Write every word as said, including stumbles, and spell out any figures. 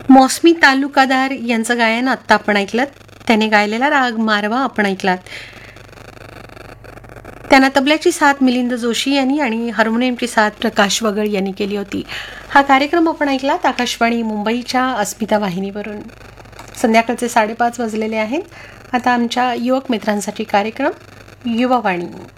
मौसमी तालुकादार यांचं गायन आत्ता आपण ऐकलं. त्याने गायलेला राग मारवा आपण ऐकलात. त्यांना तबल्याची साथ मिलिंद जोशी यांनी आणि हार्मोनियमची साथ प्रकाश वगळ यांनी केली होती. हा कार्यक्रम आपण ऐकलात आकाशवाणी मुंबईच्या अस्मिता वाहिनीवरून. संध्याकाळचे साडेपाच वाजलेले आहेत. आता आमच्या युवक मित्रांसाठी कार्यक्रम युवावाणी.